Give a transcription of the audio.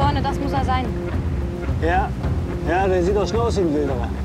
vorne, das muss er sein. Ja, der sieht auch schon aus wie ein Wilderer.